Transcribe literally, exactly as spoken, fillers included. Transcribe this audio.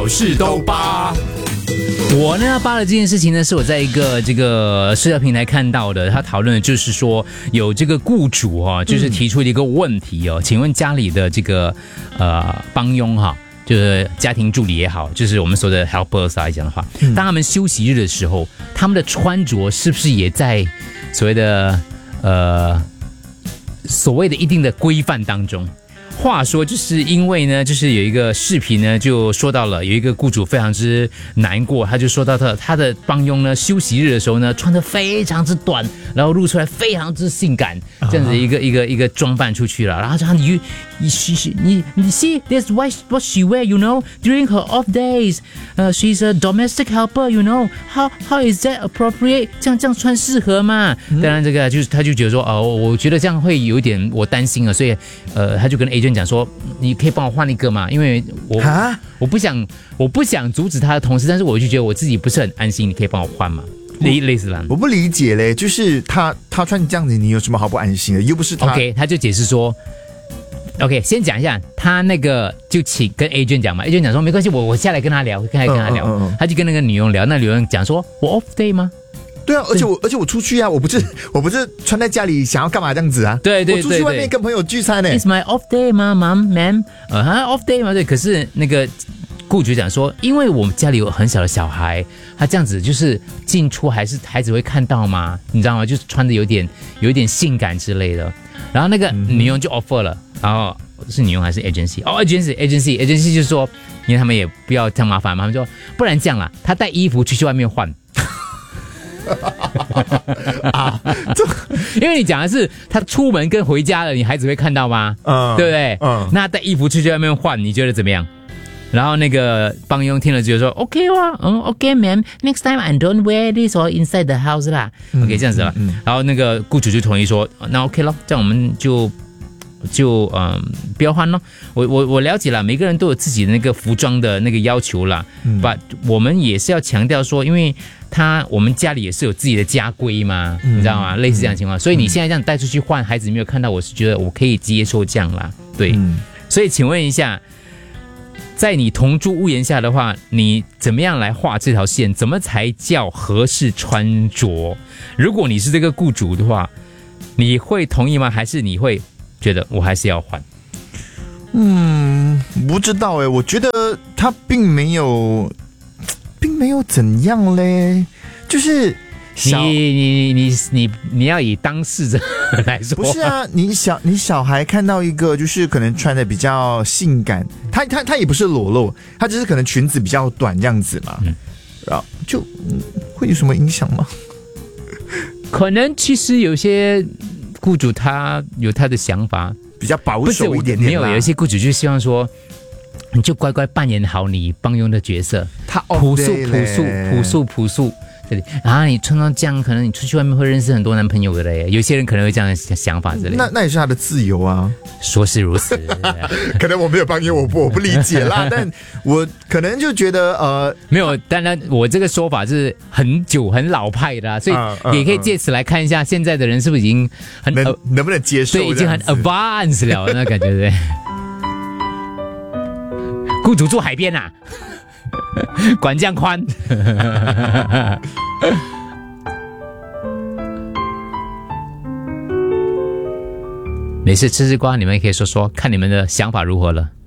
小事都扒。 我呢要扒的这件事情呢，是我在一个这个社交平台看到的，他讨论的就是说有这个雇主哈、哦，就是提出了一个问题哦，嗯、请问家里的这个呃帮佣哈、哦。就是家庭助理也好，就是我们说的 helpers 来讲的话，嗯、当他们休息日的时候，他们的穿着是不是也在所谓的呃所谓的一定的规范当中？话说，就是因为呢，就是有一个视频呢，就说到了有一个雇主非常之难过，他就说到他他的帮佣呢，休息日的时候呢，穿得非常之短，然后露出来非常之性感，这样子一个、uh huh. 一个一个装扮出去了。然后他你你你你 see that's why what she wear you know during her off days， 呃、uh, she's a domestic helper you know how how is that appropriate？ 这样这样穿适合吗？嗯、当然这个就是他就觉得说哦，我觉得这样会有一点我担心了，所以呃他就跟 agent。讲说，你可以帮我换一个吗？因为我我不想我不想阻止他的同事，但是我就觉得我自己不是很安心，你可以帮我换吗？类类似啦， 我不理解嘞，就是他他穿这样子，你有什么好不安心的？又不是他。 OK， 他就解释说 ，OK， 先讲一下，他那个就请跟 agent 讲嘛 ，agent 讲说没关系，我我下来跟他聊，下来跟他聊，嗯嗯嗯他就跟那个女佣聊，那女佣讲说，我 off day 吗？ 对啊，而且我而且我出去啊，我不是我不是穿在家里想要干嘛这样子啊？ 对对对对， 我出去外面跟朋友聚餐呢、欸。 It's my off day 吗 ，Mom Ma'am？ 呃，哈 off day 吗？对，可是那个雇主讲说，因为我们家里有很小的小孩，他这样子就是进出还是孩子会看到吗？你知道吗？就是穿的有点有一点性感之类的。然后那个女佣就 offer 了，然后是女佣还是 agency？ 哦 agency agency agency 就是说，因为他们也不要这样麻烦嘛，他们说不然这样啦，他带衣服出去外面换。啊，因为你讲的是他出门跟回家了，你孩子会看到吗？嗯，对不对？嗯，那带衣服出去外面换，你觉得怎么样？然后那个帮佣听了就说 OK 哇，嗯 OK ma'am next time I don't wear this or inside the house 啦、嗯、OK 这样子了、嗯嗯、然后那个雇主就同意说那 OK 咯，这样我们就就嗯不要换咯。我我我了解了，每个人都有自己的那个服装的那个要求啦、嗯、but 我们也是要强调说，因为他我们家里也是有自己的家规嘛、嗯、你知道吗？类似这样的情况、嗯、所以你现在这样带出去换，孩子没有看到，我是觉得我可以接受这样啦。对、嗯、所以请问一下，在你同住屋檐下的话，你怎么样来画这条线？怎么才叫合适穿着？如果你是这个雇主的话，你会同意吗？还是你会觉得我还是要换？ 嗯，不知道哎，我觉得他并没有，并没有怎样嘞，就是你你你你你要以当事者来说， 不是啊？你小你小孩看到一个就是可能穿的比较性感，他他他也不是裸露，他只是可能裙子比较短这样子嘛，嗯、然后就、嗯、会有什么影响吗？ 可能其实有些雇主他有他的想法， 比较保守一点点。 没有，有一些雇主就希望说，你就乖乖扮演好你帮佣的角色， 他朴素朴素朴素朴素。对啊，你穿到这样，可能你出去外面会认识很多男朋友的嘞。有些人可能会这样的想法之类的。 那那也是他的自由啊， 说是如此。 可能我没有帮佣，我不我不理解啦。但我可能就觉得呃， 没有。当然，我这个说法是很久很老派的、啊，所以也可以借此来看一下现在的人是不是已经很能、呃、能不能接受， 对，已经很 advanced 了，那感觉对。雇主住海边啊。管这样宽。没事，吃吃瓜，你们也可以说说，看你们的想法如何了。